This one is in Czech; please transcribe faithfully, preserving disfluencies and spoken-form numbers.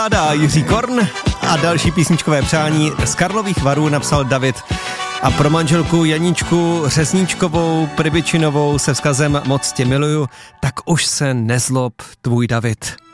Láda a Jiří Korn a další písničkové přání z Karlových Varů napsal David. A pro manželku Janičku Řezníčkovou Pribyčinovou se vzkazem moc tě miluju, tak už se nezlob, tvůj David.